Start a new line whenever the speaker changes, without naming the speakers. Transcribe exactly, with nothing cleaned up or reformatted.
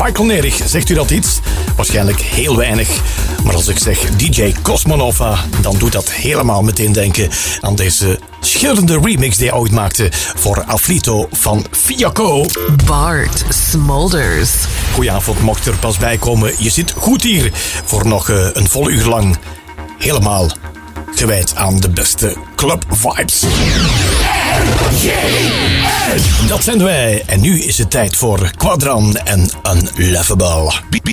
Michael Nerich, zegt u dat iets? Waarschijnlijk heel weinig. Maar als ik zeg D J Cosmonova, dan doet dat helemaal meteen denken aan deze schitterende remix die hij ooit maakte voor Afrito van Fiaco.
Bart Smulders.
Goedenavond, mocht er pas bij komen. Je zit goed hier voor nog uh, een vol uur lang. Helemaal gewijd aan de beste club vibes. Dat zijn wij. En nu is het tijd voor Quadran en Unlovable.